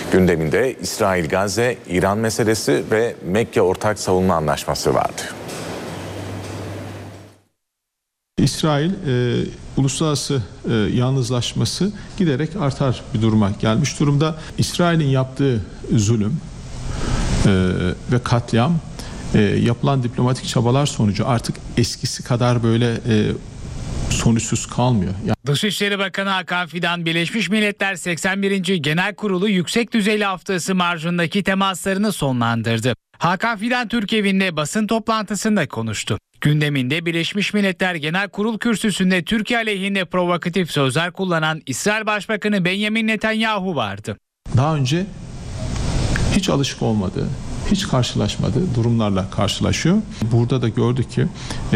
Gündeminde İsrail-Gazze, İran meselesi ve Mekke Ortak Savunma Anlaşması vardı. İsrail uluslararası yalnızlaşması giderek artar bir duruma gelmiş durumda. İsrail'in yaptığı zulüm ve katliam yapılan diplomatik çabalar sonucu artık eskisi kadar böyle sonuçsuz kalmıyor. Dışişleri Bakanı Hakan Fidan, Birleşmiş Milletler 81. Genel Kurulu Yüksek Düzeyli Haftası marjındaki temaslarını sonlandırdı. Hakan Fidan Türk Evi'nde basın toplantısında konuştu. Gündeminde Birleşmiş Milletler Genel Kurul kürsüsünde Türkiye aleyhinde provokatif sözler kullanan İsrail Başbakanı Benjamin Netanyahu vardı. Daha önce hiç alışık olmadığı, hiç karşılaşmadığı durumlarla karşılaşıyor. Burada da gördük ki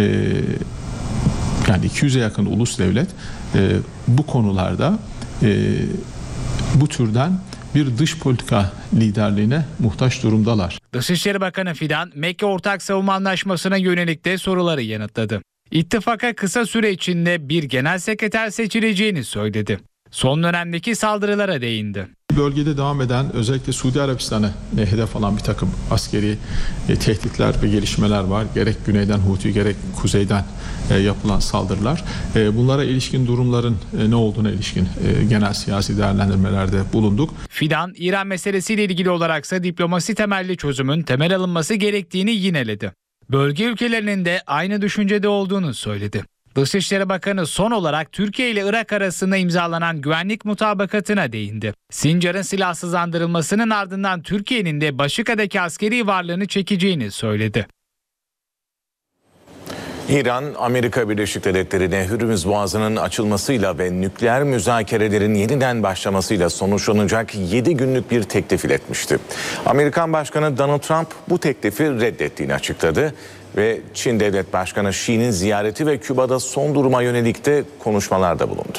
yani 200'e yakın ulus devlet bu konularda bu türden bir dış politika liderliğine muhtaç durumdalar. Dışişleri Bakanı Fidan, Mekke Ortak Savunma Anlaşması'na yönelik de soruları yanıtladı. İttifaka kısa süre içinde bir genel sekreter seçileceğini söyledi. Son dönemdeki saldırılara değindi. Bölgede devam eden özellikle Suudi Arabistan'ı hedef alan bir takım askeri tehditler ve gelişmeler var. Gerek güneyden Huti gerek kuzeyden yapılan saldırılar. Bunlara ilişkin durumların ne olduğuna ilişkin genel siyasi değerlendirmelerde bulunduk. Fidan, İran meselesiyle ilgili olaraksa diplomasi temelli çözümün temel alınması gerektiğini yineledi. Bölge ülkelerinin de aynı düşüncede olduğunu söyledi. Dışişleri Bakanı son olarak Türkiye ile Irak arasında imzalanan güvenlik mutabakatına değindi. Sincar'ın silahsızlandırılmasının ardından Türkiye'nin de Başika'daki askeri varlığını çekeceğini söyledi. İran, Amerika Birleşik Devletleri'ne Hürmüz Boğazı'nın açılmasıyla ve nükleer müzakerelerin yeniden başlamasıyla sonuçlanacak 7 günlük bir teklif iletmişti. Amerikan Başkanı Donald Trump bu teklifi reddettiğini açıkladı ve Çin Devlet Başkanı Xi'nin ziyareti ve Küba'da son duruma yönelik de konuşmalarda bulundu.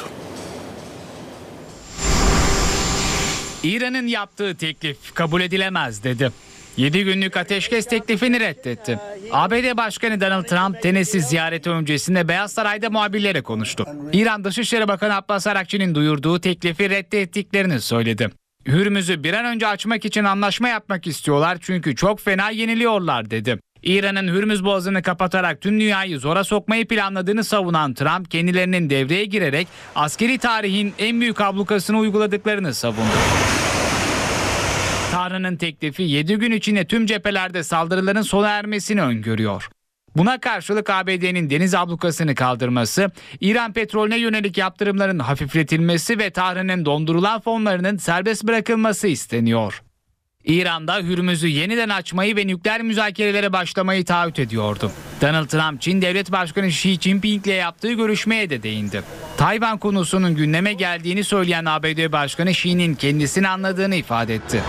İran'ın yaptığı teklif kabul edilemez dedi. 7 günlük ateşkes teklifini reddetti. ABD Başkanı Donald Trump Tennessee ziyareti öncesinde Beyaz Saray'da muhabirlere konuştu. İran Dışişleri Bakanı Abbas Araghchi'nin duyurduğu teklifi reddettiklerini söyledi. Hürmüz'ü bir an önce açmak için anlaşma yapmak istiyorlar çünkü çok fena yeniliyorlar dedi. İran'ın Hürmüz Boğazı'nı kapatarak tüm dünyayı zora sokmayı planladığını savunan Trump, kendilerinin devreye girerek askeri tarihin en büyük ablukasını uyguladıklarını savundu. Tahran'ın teklifi 7 gün içinde tüm cephelerde saldırıların sona ermesini öngörüyor. Buna karşılık ABD'nin deniz ablukasını kaldırması, İran petrolüne yönelik yaptırımların hafifletilmesi ve Tahran'ın dondurulan fonlarının serbest bırakılması isteniyor. İran'da Hürmüz'ü yeniden açmayı ve nükleer müzakerelere başlamayı taahhüt ediyordu. Donald Trump, Çin Devlet Başkanı Xi Jinping ile yaptığı görüşmeye de değindi. Tayvan konusunun gündeme geldiğini söyleyen ABD Başkanı Xi'nin kendisini anladığını ifade etti.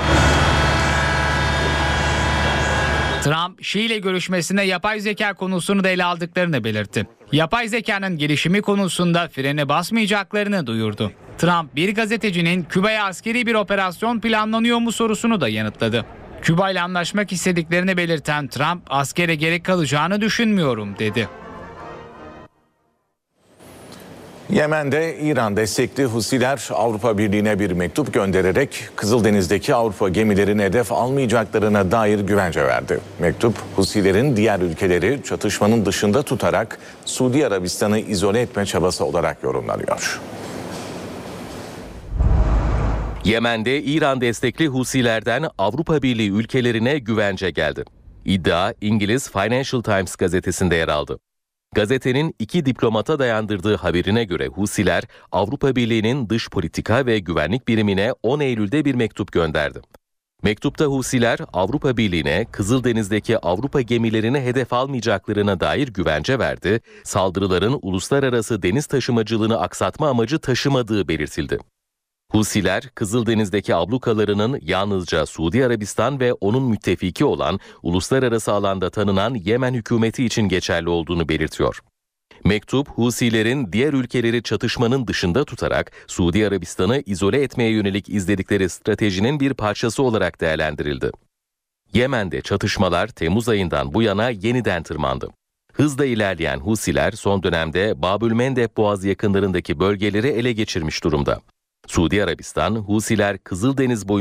Trump, Xi ile görüşmesinde yapay zeka konusunu da ele aldıklarını belirtti. Yapay zekanın gelişimi konusunda frene basmayacaklarını duyurdu. Trump, bir gazetecinin Küba'ya askeri bir operasyon planlanıyor mu sorusunu da yanıtladı. Küba ile anlaşmak istediklerini belirten Trump, askere gerek kalacağını düşünmüyorum dedi. Yemen'de İran destekli Husiler Avrupa Birliği'ne bir mektup göndererek Kızıldeniz'deki Avrupa gemilerini hedef almayacaklarına dair güvence verdi. Mektup, Husilerin diğer ülkeleri çatışmanın dışında tutarak Suudi Arabistan'ı izole etme çabası olarak yorumlanıyor. Yemen'de İran destekli Husilerden Avrupa Birliği ülkelerine güvence geldi. İddia İngiliz Financial Times gazetesinde yer aldı. Gazetenin 2 diplomata dayandırdığı haberine göre Husiler, Avrupa Birliği'nin dış politika ve güvenlik birimine 10 Eylül'de bir mektup gönderdi. Mektupta Husiler, Avrupa Birliği'ne Kızıldeniz'deki Avrupa gemilerini hedef almayacaklarına dair güvence verdi, saldırıların uluslararası deniz taşımacılığını aksatma amacı taşımadığı belirtildi. Husiler, Kızıldeniz'deki ablukalarının yalnızca Suudi Arabistan ve onun müttefiki olan uluslararası alanda tanınan Yemen hükümeti için geçerli olduğunu belirtiyor. Mektup, Husilerin diğer ülkeleri çatışmanın dışında tutarak Suudi Arabistan'ı izole etmeye yönelik izledikleri stratejinin bir parçası olarak değerlendirildi. Yemen'de çatışmalar Temmuz ayından bu yana yeniden tırmandı. Hızla ilerleyen Husiler son dönemde Babülmendeb Boğazı yakınlarındaki bölgeleri ele geçirmiş durumda. Suudi Arabistan, Husiler Kızıldeniz boyunca